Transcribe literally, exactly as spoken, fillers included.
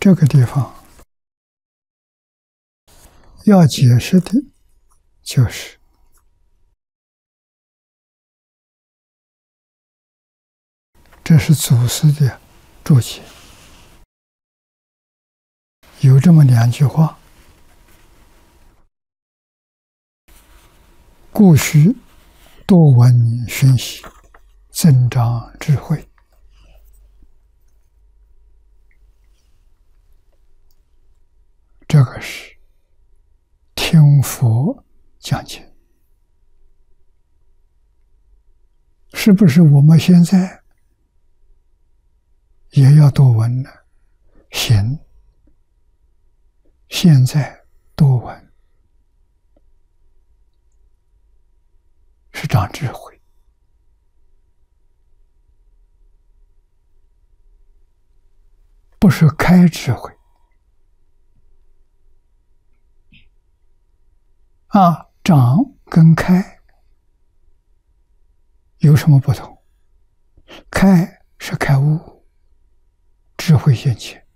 这个地方要解释的，就是这是祖师的注解，有这么两句话：故须多闻熏习，增长智慧。这个是听佛讲解，是不是我们现在也要多闻呢？行，现在多闻是长智慧，不是开智慧。啊，长跟开有什么不同？开是开悟，智慧现前；